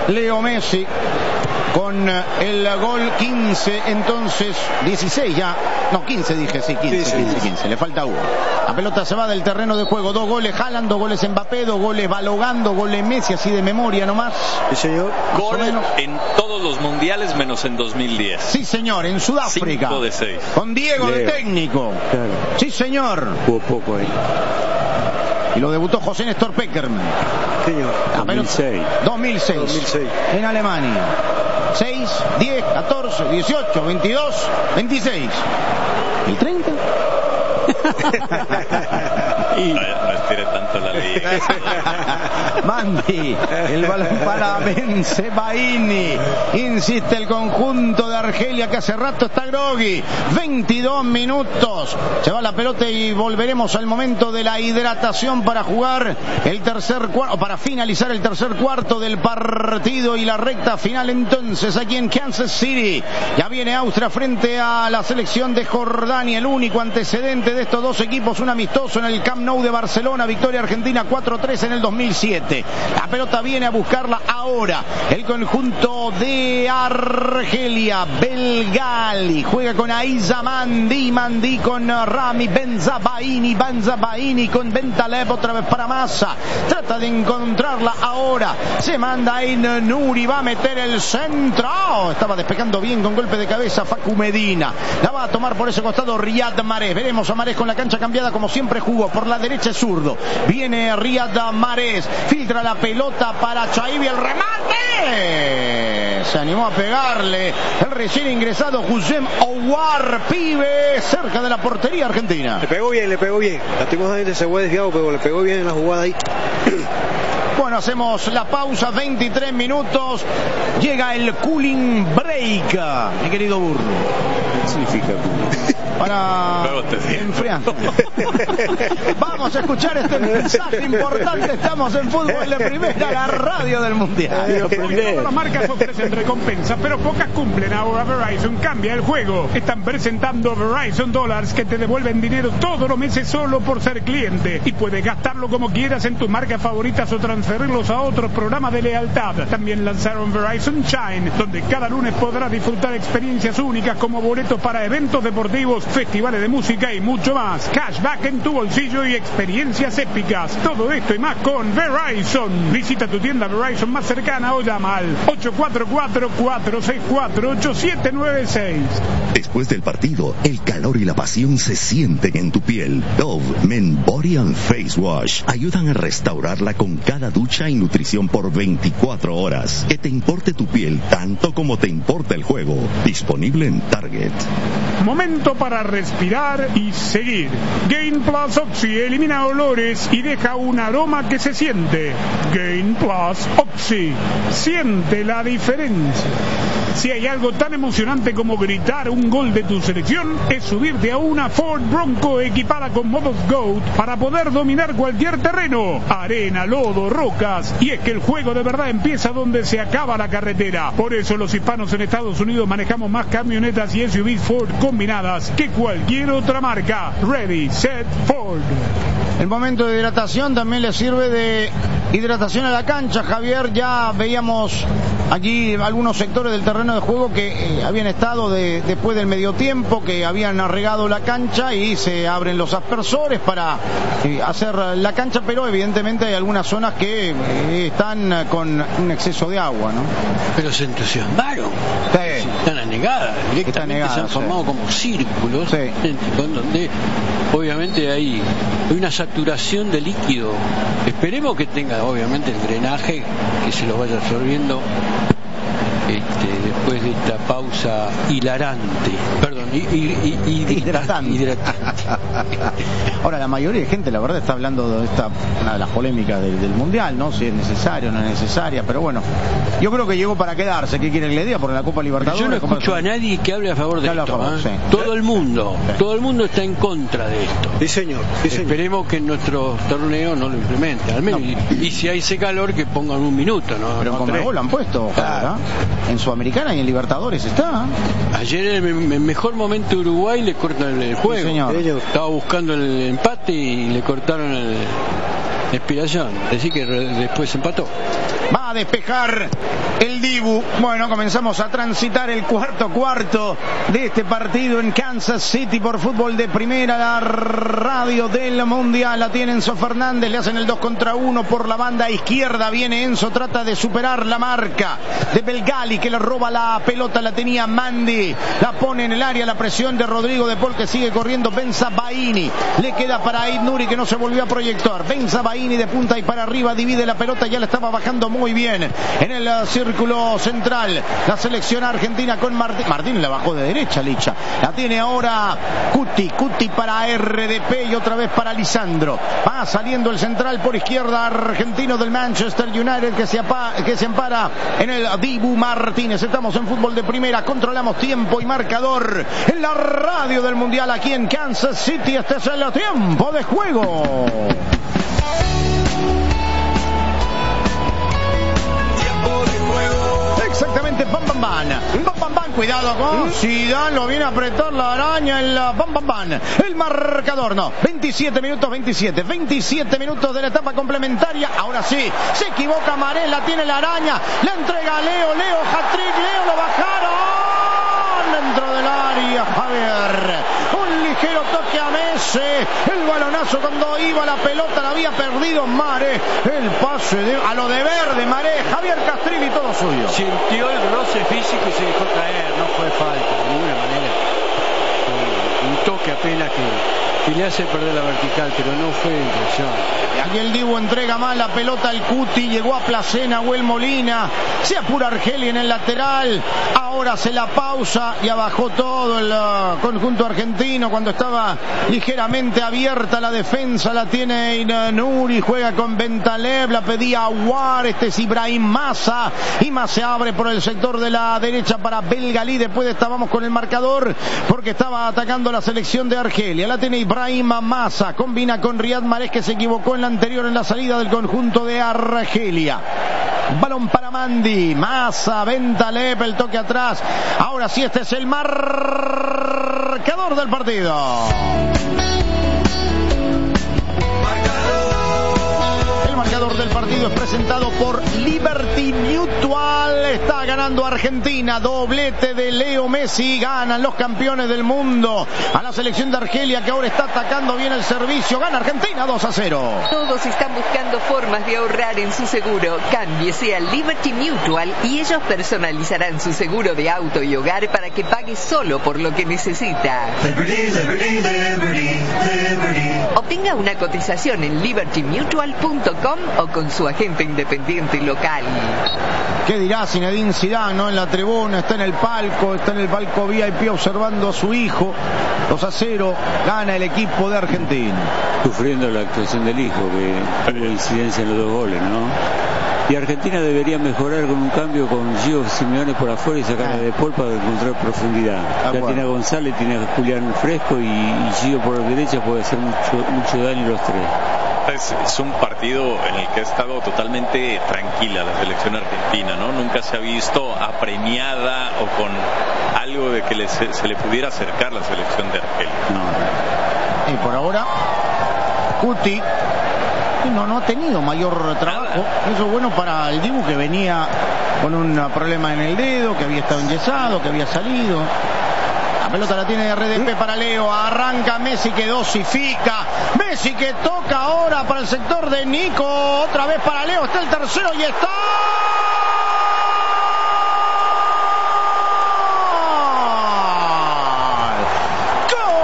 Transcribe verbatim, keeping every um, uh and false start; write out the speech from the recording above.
Leo Messi con el gol quince, entonces dieciséis ya, no quince dije, sí, quince, sí, sí, quince, quince, le falta uno. La pelota se va del terreno de juego, dos goles Haaland, dos goles Mbappé, dos goles Balogan, dos goles Messi, así de memoria nomás. Sí, señor. Gol en todos los mundiales menos en dos mil diez. Sí, señor, en Sudáfrica. cinco de seis. Con Diego Leo. de técnico. Claro. Sí, señor. Jugó poco ahí. Y lo debutó José Néstor Peckerman. Señor. dos mil seis. dos mil seis. dos mil seis. En Alemania. seis, diez, catorce, dieciocho, veintidós, veintiséis. ¿El treinta? Y... no, no estire tanto la liga. Mandi, el balón para Bensebaini. Insiste el conjunto de Argelia que hace rato está groggy. veintidós minutos. Se va la pelota y volveremos al momento de la hidratación para jugar el tercer cuarto, para finalizar el tercer cuarto del partido y la recta final entonces aquí en Kansas City. Ya viene Austria frente a la selección de Jordania, el único antecedente de estos dos equipos, un amistoso en el Camp Nou de Barcelona, victoria argentina cuatro tres en el dos mil siete. La pelota viene a buscarla ahora el conjunto de Argelia. Belgali juega con Aiza Mandi, Mandi con Rami Benzabaini, Benzabaini con Bentaleb, otra vez para Massa, trata de encontrarla ahora, se manda en Nuri, va a meter el centro, oh, estaba despejando bien con golpe de cabeza Facu Medina, la va a tomar por ese costado Riyad Mahrez. Veremos a Mahrez con la cancha cambiada como siempre jugó, por la derecha es zurdo, viene Riyad Mahrez, filtra la pelota para Chaibi, el remate, se animó a pegarle el recién ingresado Hussein Ouar, pibe, cerca de la portería argentina. Le pegó bien, le pegó bien, lastimosamente se fue desviado, pero le pegó bien en la jugada ahí. Bueno, hacemos la pausa, veintitrés minutos, llega el cooling break, mi querido burro. ¿Qué significa? Para enfriar. Vamos a escuchar este mensaje importante. Estamos en Fútbol de Primera, la radio del Mundial. Todas las marcas ofrecen recompensas, pero pocas cumplen. Ahora Verizon cambia el juego. Están presentando Verizon Dollars que te devuelven dinero todos los meses solo por ser cliente. Y puedes gastarlo como quieras en tus marcas favoritas o transferirlos a otros programas de lealtad. También lanzaron Verizon Shine, donde cada lunes podrás disfrutar experiencias únicas como boletos para eventos deportivos, festivales de música y mucho más. Cashback en tu bolsillo y experiencias épicas. Todo esto y más con Verizon. Visita tu tienda Verizon más cercana o llama al ocho cuatro cuatro, cuatro seis cuatro, ocho siete nueve seis. Después del partido, el calor y la pasión se sienten en tu piel. Dove Men Body and Face Wash ayudan a restaurarla con cada ducha y nutrición por veinticuatro horas. Que te importe tu piel tanto como te importa el juego. Disponible en Target. Momento para respirar y seguir. Gain Plus Oxy elimina olores y deja un aroma que se siente. Gain Plus Oxy. Siente la diferencia. Si hay algo tan emocionante como gritar un gol de tu selección, es subirte a una Ford Bronco equipada con modos GOAT para poder dominar cualquier terreno, arena, lodo, rocas. Y es que el juego de verdad empieza donde se acaba la carretera. Por eso los hispanos en Estados Unidos manejamos más camionetas y S U Vs Ford combinadas que cualquier otra marca. Ready, set, Ford. El momento de hidratación también le sirve de hidratación a la cancha, Javier. Ya veíamos aquí algunos sectores del terreno de juego que eh, habían estado de, después del medio tiempo, que habían arregado la cancha y se abren los aspersores para eh, hacer la cancha, pero evidentemente hay algunas zonas que eh, están con un exceso de agua, ¿no? Pero se entusiasmaron. Sí. Están anegadas, directamente Está negada, se han formado sí. como círculos, Sí. con donde obviamente hay, hay una saturación de líquido. Esperemos que tenga obviamente el drenaje, que se lo vaya absorbiendo este, después de esta pausa hilarante, perdón, y, y, y, y Hidratante. hidratante. Ahora, la mayoría de gente, la verdad, está hablando de esta, una de las polémicas del, del Mundial, ¿no? Si es necesario o no es necesaria, pero bueno, yo creo que llegó para quedarse. ¿Qué quiere que le diga? Porque la Copa Libertadores... Yo no Copa escucho de... a nadie que hable a favor de Que hable a esto, favor, ¿eh? sí. Todo el mundo, Sí. todo el mundo está en contra de esto. Sí, señor. Sí, señor. Esperemos que en nuestros torneos no lo implementen, al menos. No. Y, y si hay ese calor, que pongan un minuto, ¿no? Pero no con tres. Conmebol lo han puesto, ojalá, ¿eh? En Sudamericana y en Libertadores está. Ayer en el, el mejor momento de Uruguay le cortan el juego. Sí, señor. Estaba buscando el empate y le cortaron el, la expiración. Así que re, después empató. Va Va a despejar el Dibu. Bueno, comenzamos a transitar el cuarto cuarto de este partido en Kansas City por Fútbol de Primera, la radio del Mundial. La tiene Enzo Fernández, le hacen el dos contra uno por la banda izquierda. Viene Enzo, trata de superar la marca de Belgali, que le roba la pelota, la tenía Mandi, la pone en el área, la presión de Rodrigo de Paul, que sigue corriendo. Benzabaini, le queda para Aid Nuri, que no se volvió a proyectar. Benzabaini de punta y para arriba, divide la pelota, ya la estaba bajando muy bien en el uh, círculo central. La selección argentina con Martín. Martín la bajó de derecha, Licha. La tiene ahora Cuti, Cuti para R D P y otra vez para Lisandro. Va saliendo el central por izquierda argentino del Manchester United, que se, apa, que se ampara en el Dibu Martínez. Estamos en Fútbol de Primera, controlamos tiempo y marcador en la radio del Mundial aquí en Kansas City. Este es el tiempo de juego. Exactamente, Bam Bam Bam. Bam Bam Bam, cuidado con Zidane, lo viene a apretar la araña en la Bam Bam Bam. El marcador, no, veintisiete minutos, veintisiete, veintisiete minutos de la etapa complementaria. Ahora sí, se equivoca Maré, la tiene la araña, la entrega a Leo, Leo, hat-trick, Leo, lo bajaron dentro del área, Javier. Un ligero toque a Messi, el balonazo cuando iba la pelota, la había perdido Maré. El pase de, a lo de verde, Maré, Javier Castrilli, todo suyo. Sintió el roce físico y se dejó caer, no fue falta de ninguna manera. Un, un toque apenas que, que le hace perder la vertical, pero no fue intención. Aquí el Dibu entrega mal la pelota al Cuti, llegó a Placena, Huel Molina, se apura Argeli en el lateral, ahora se la pausa y abajó todo el uh, conjunto argentino cuando estaba ligeramente abierta la defensa. La tiene Nuri, juega con Bentaleb, la pedía Aouar, este es Ibrahim Massa, y Massa se abre por el sector de la derecha para Belgali. Después estábamos con el marcador porque estaba atacando la selección de Argelia. La tiene Ibrahim Massa, combina con Riyad Mahrez, que se equivocó en la anterior en la salida del conjunto de Argelia. Balón para Mandi, Massa, Bentaleb, el toque atrás. Ahora sí, este es el marcador del partido. El marcador del partido es presentado por Liberty Mutual. Está ganando Argentina, doblete de Leo Messi. Ganan los campeones del mundo a la selección de Argelia, que ahora está atacando bien el servicio. Gana Argentina dos a cero. Todos están buscando formas de ahorrar en su seguro. Cámbiese a Liberty Mutual y ellos personalizarán su seguro de auto y hogar para que pague solo por lo que necesita. Liberty, Liberty, Liberty, Liberty. Obtenga una cotización en liberty mutual punto com o con su agente independiente local. ¿Qué dirá Zinedine Zidane, no? En la tribuna, está en el palco, está en el palco V I P observando a su hijo. dos a cero, gana el equipo de Argentina. Sufriendo la actuación del hijo, que tuvo incidencia en los dos goles, ¿no? Y Argentina debería mejorar con un cambio con Gio Simeone por afuera y sacar a De Paul para encontrar profundidad. Ya tiene a González, tiene a Julián Fresco y, y Gio por la derecha puede hacer mucho, mucho daño los tres. Es, es un partido en el que ha estado totalmente tranquila la selección argentina, ¿no? Nunca se ha visto apremiada o con algo de que le, se, se le pudiera acercar la selección de Argelia. No. Y por ahora, Cuti no, no ha tenido mayor trabajo. Eso es bueno para el Dibu, que venía con un problema en el dedo, que había estado enyesado, que había salido. La pelota la tiene R D P para Leo, arranca Messi, que dosifica, Messi que toca ahora para el sector de Nico, otra vez para Leo, está el tercero y está